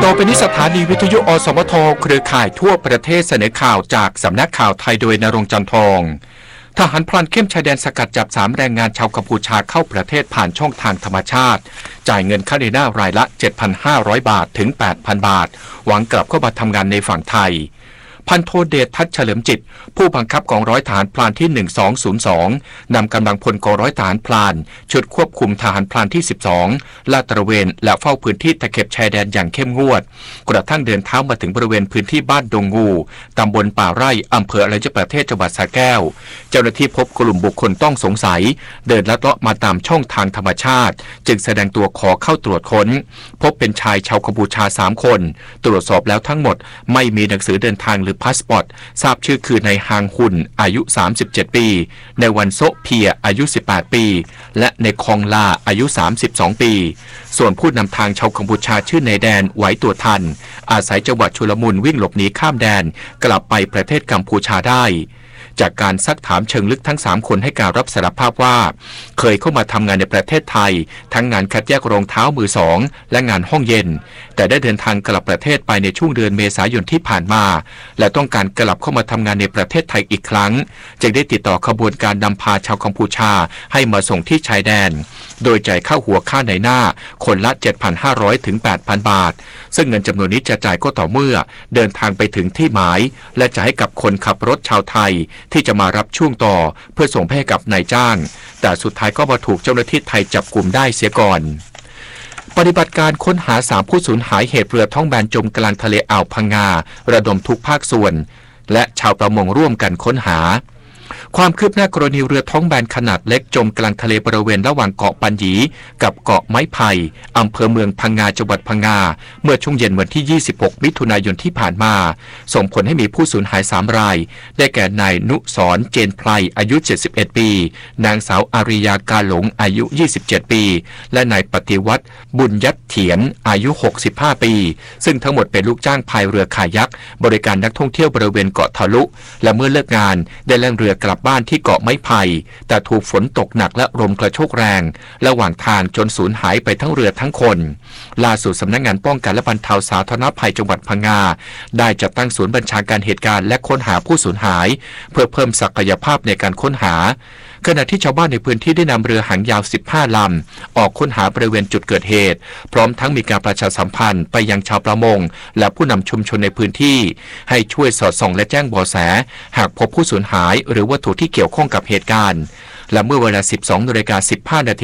ต่อไปนี้สถานีวิทยุอสมทเครือข่ายทั่วประเทศเสนอข่าวจากสำนักข่าวไทยโดยณรงค์ จันทองทหารพรานเข้มชายแดนสกัดจับ3แรงงานชาวกัมพูชาเข้าประเทศผ่านช่องทางธรรมชาติจ่ายเงินค่าเดินหน้ารายละ 7,500 บาทถึง 8,000 บาทหวังกลับเข้ามาทำงานในฝั่งไทยพันโทเดชทัศน์เฉลิมจิตผู้บังคับกองร้อยทหารพรานที่1202นำกำลังพลกองร้อยทหารพรานชุดควบคุมทหารพรานที่12ลาดตระเวนและเฝ้าพื้นที่ตะเข็บชายแดนอย่างเข้มงวดกระทั่งเดินเท้ามาถึงบริเวณพื้นที่บ้านดงงูตำบลป่าไร่อำเภออรัญญประเทศจังหวัดสระแก้วเจ้าหน้าที่พบกลุ่มบุคคลต้องสงสัยเดินลัดเลาะมาตามช่องทางธรรมชาติจึงแสดงตัวขอเข้าตรวจค้นพบเป็นชายชาวกัมพูชา3คนตรวจสอบแล้วทั้งหมดไม่มีหนังสือเดินทางหรือพาสปอร์ตทราบชื่อคือนายฮางหุนอายุ37ปีในวันโซเพียอายุ18ปีและในคองลาอายุ32ปีส่วนผู้นำทางชาวกัมพูชาชื่อนายแดนไหวตัวทันอาศัยจังหวัดชุลมุนวิ่งหลบหนีข้ามแดนกลับไปประเทศกัมพูชาได้จากการซักถามเชิงลึกทั้ง3คนให้การรับสารภาพว่าเคยเข้ามาทำงานในประเทศไทยทั้งงานคัดแยกรองเท้ามือ2และงานห้องเย็นแต่ได้เดินทางกลับประเทศไปในช่วงเดือนเมษายนที่ผ่านมาและต้องการกลับเข้ามาทำงานในประเทศไทยอีกครั้งจึงได้ติดต่อขบวนการนำพาชาวกัมพูชาให้มาส่งที่ชายแดนโดยจ่ายค่าหัวค่าในหน้าคนละ 7,500 ถึง 8,000 บาทซึ่งเงินจำนวนนี้จะจ่ายก็ต่อเมื่อเดินทางไปถึงที่หมายและจะให้กับคนขับรถชาวไทยที่จะมารับช่วงต่อเพื่อส่งให้กับนายจ้างแต่สุดท้ายก็มาถูกเจ้าหน้าที่ไทยจับกุมได้เสียก่อนปฏิบัติการค้นหา3ผู้สูญหายเหตุเรือท้องแบนจมกลางทะเลอ่าวพังงาระดมทุกภาคส่วนและชาวประมงร่วมกันค้นหาความคืบหน้ากรณีเรือท้องแบนขนาดเล็กจมกลางทะเลบริเวณระหว่างเกาะปัญญีกับเกาะไม้ไผ่อำเภอเมืองพังงาจังหวัดพังงาเมื่อช่วงเย็นวันที่ 26 มิถุนายนที่ผ่านมาส่งผลให้มีผู้สูญหาย3รายได้แก่นายนุสรเจนไพรอายุ71ปีนางสาวอาริยากาหลงอายุ27ปีและนายปฏิวัติบุญยัดเถียนอายุ65ปีซึ่งทั้งหมดเป็นลูกจ้างพายเรือคายักบริการนักท่องเที่ยวบริเวณเกาะทะลุและเมื่อเลิกงานได้แล่นเรือกลับบ้านที่เกาะไม้ไผ่แต่ถูกฝนตกหนักและลมกระโชกแรงระหว่างทางจนสูญหายไปทั้งเรือทั้งคนล่าสุดสำนักงานป้องกันและบรรเทาสาธารณภัยจังหวัดพังงาได้จัดตั้งศูนย์บัญชาการเหตุการณ์และค้นหาผู้สูญหายเพื่อเพิ่มศักยภาพในการค้นหาขณะที่ชาวบ้านในพื้นที่ได้นำเรือหางยาว15ลำออกค้นหาบริเวณจุดเกิดเหตุพร้อมทั้งมีการประชาสัมพันธ์ไปยังชาวประมงและผู้นำชุมชนในพื้นที่ให้ช่วยสอดส่องและแจ้งเบาะแสหากพบผู้สูญหายหรือวัตถุที่เกี่ยวข้องกับเหตุการณ์และเมื่อเวลา 12:15 น.